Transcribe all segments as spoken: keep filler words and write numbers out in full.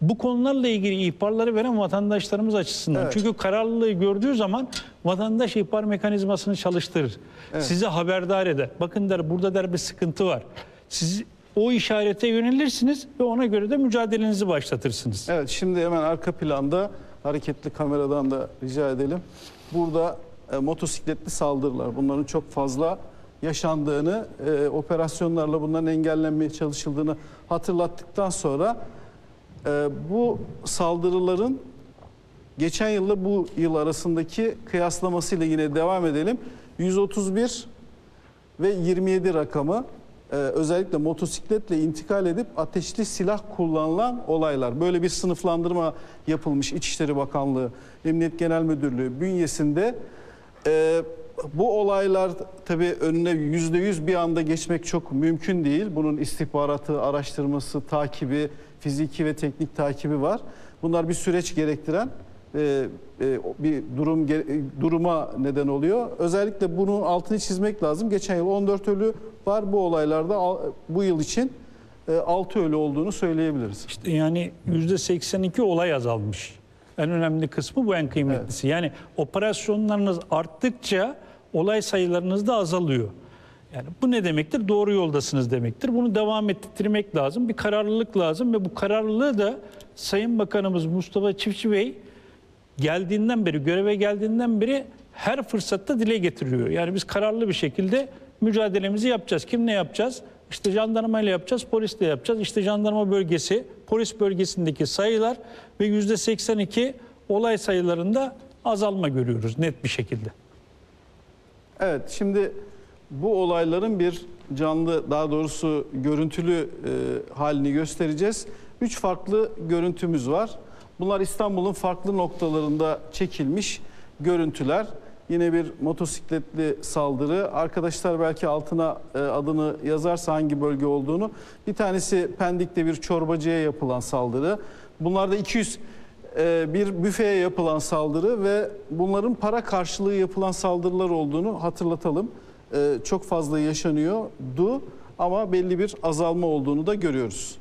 bu konularla ilgili ihbarları veren vatandaşlarımız açısından. Evet. Çünkü kararlılığı gördüğü zaman vatandaş ihbar mekanizmasını çalıştırır. Evet. Sizi haberdar eder. Bakın der, burada der bir sıkıntı var. Siz o işarete yönelirsiniz ve ona göre de mücadelenizi başlatırsınız. Evet, şimdi hemen arka planda hareketli kameradan da rica edelim. Burada e, motosikletli saldırılar, bunların çok fazla yaşandığını, e, operasyonlarla bunların engellenmeye çalışıldığını hatırlattıktan sonra e, bu saldırıların geçen yılla bu yıl arasındaki kıyaslamasıyla yine devam edelim. yüz otuz bir ve yirmi yedi rakamı e, özellikle motosikletle intikal edip ateşli silah kullanılan olaylar. Böyle bir sınıflandırma yapılmış İçişleri Bakanlığı, Emniyet Genel Müdürlüğü bünyesinde. E, bu olaylar tabii önüne yüzde yüz bir anda geçmek çok mümkün değil. Bunun istihbaratı, araştırması, takibi, fiziki ve teknik takibi var. Bunlar bir süreç gerektiren e, e, bir durum duruma neden oluyor. Özellikle bunun altını çizmek lazım. Geçen yıl on dört ölü var. Bu olaylarda bu yıl için e, altı ölü olduğunu söyleyebiliriz. İşte yani yüzde seksen iki olay azalmış. En önemli kısmı bu, en kıymetlisi. Evet. Yani operasyonlarınız arttıkça olay sayılarınız da azalıyor. Yani bu ne demektir? Doğru yoldasınız demektir. Bunu devam ettirmek lazım. Bir kararlılık lazım ve bu kararlılığı da Sayın Bakanımız Mustafa Çiftçi Bey geldiğinden beri, göreve geldiğinden beri her fırsatta dile getiriyor. Yani biz kararlı bir şekilde mücadelemizi yapacağız. Kimle yapacağız? İşte jandarmayla yapacağız, polisle yapacağız. İşte jandarma bölgesi, polis bölgesindeki sayılar ve yüzde seksen iki olay sayılarında azalma görüyoruz net bir şekilde. Evet, şimdi bu olayların bir canlı, daha doğrusu görüntülü e, halini göstereceğiz. Üç farklı görüntümüz var. Bunlar İstanbul'un farklı noktalarında çekilmiş görüntüler. Yine bir motosikletli saldırı. Arkadaşlar belki altına e, adını yazarsa hangi bölge olduğunu. Bir tanesi Pendik'te bir çorbacıya yapılan saldırı. Bunlarda iki yüz e, bir büfeye yapılan saldırı ve bunların para karşılığı yapılan saldırılar olduğunu hatırlatalım. E, çok fazla yaşanıyordu ama belli bir azalma olduğunu da görüyoruz.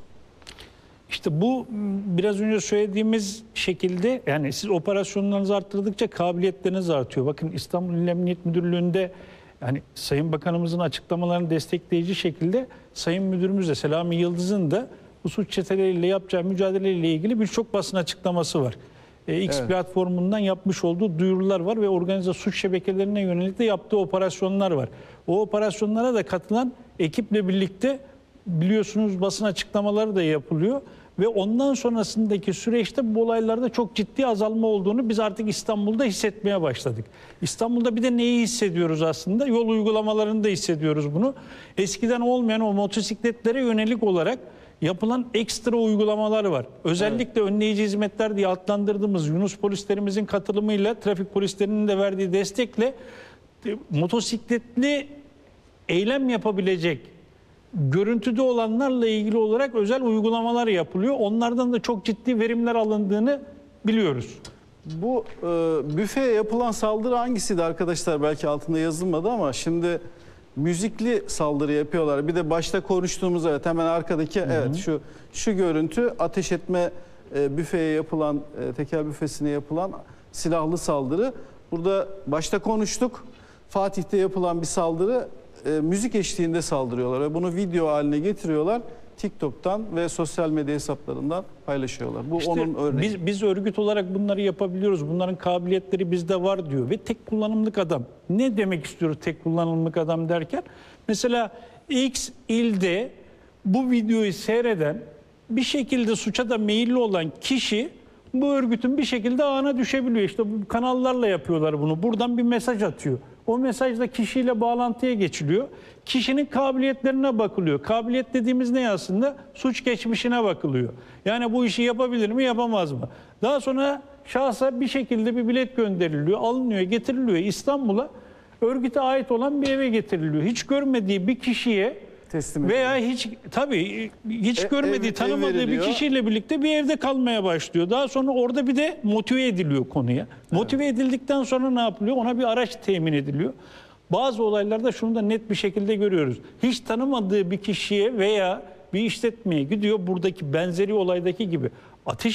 İşte bu biraz önce söylediğimiz şekilde, yani siz operasyonlarınızı arttırdıkça kabiliyetleriniz artıyor. Bakın İstanbul İl Emniyet Müdürlüğü'nde yani Sayın Bakanımızın açıklamalarını destekleyici şekilde Sayın Müdürümüz de Selami Yıldız'ın da bu suç çeteleriyle yapacağı mücadeleyle ilgili birçok basın açıklaması var. E, X evet. platformundan yapmış olduğu duyurular var ve organize suç şebekelerine yönelik de yaptığı operasyonlar var. O operasyonlara da katılan ekiple birlikte biliyorsunuz basın açıklamaları da yapılıyor ve ondan sonrasındaki süreçte bu olaylarda çok ciddi azalma olduğunu biz artık İstanbul'da hissetmeye başladık. İstanbul'da bir de neyi hissediyoruz aslında? Yol uygulamalarında hissediyoruz bunu. Eskiden olmayan o motosikletlere yönelik olarak yapılan ekstra uygulamalar var. Özellikle evet. önleyici hizmetler diye adlandırdığımız Yunus polislerimizin katılımıyla, trafik polislerinin de verdiği destekle motosikletli eylem yapabilecek görüntüde olanlarla ilgili olarak özel uygulamalar yapılıyor. Onlardan da çok ciddi verimler alındığını biliyoruz. Bu e, büfeye yapılan saldırı hangisiydi arkadaşlar? Belki altında yazılmadı ama şimdi müzikli saldırı yapıyorlar. Bir de başta konuştuğumuz, evet, hemen arkadaki, hı hı. evet şu şu görüntü ateş etme e, büfeye yapılan, e, tekel büfesine yapılan silahlı saldırı. Burada başta konuştuk. Fatih'te yapılan bir saldırı. E, müzik eşliğinde saldırıyorlar ve bunu video haline getiriyorlar. TikTok'tan ve sosyal medya hesaplarından paylaşıyorlar. Bu işte onun örneği. Biz, biz örgüt olarak bunları yapabiliyoruz. Bunların kabiliyetleri bizde var diyor. Ve tek kullanımlık adam. Ne demek istiyoruz tek kullanımlık adam derken? Mesela X ilde bu videoyu seyreden, bir şekilde suça da meyilli olan kişi bu örgütün bir şekilde ağına düşebiliyor. İşte bu kanallarla yapıyorlar bunu. Buradan bir mesaj atıyor. O mesajda kişiyle bağlantıya geçiliyor. Kişinin kabiliyetlerine bakılıyor. Kabiliyet dediğimiz ne aslında? Suç geçmişine bakılıyor. Yani bu işi yapabilir mi, yapamaz mı? Daha sonra şahsa bir şekilde bir bilet gönderiliyor, alınıyor, getiriliyor İstanbul'a. Örgüte ait olan bir eve getiriliyor. Hiç görmediği bir kişiye teslim veya hiç tabii hiç e, görmediği, ev, tanımadığı ev bir kişiyle birlikte bir evde kalmaya başlıyor. Daha sonra orada bir de motive ediliyor konuya. Motive evet. edildikten sonra ne yapılıyor? Ona bir araç temin ediliyor. Bazı olaylarda şunu da net bir şekilde görüyoruz. Hiç tanımadığı bir kişiye veya bir işletmeye gidiyor, buradaki benzeri olaydaki gibi ateş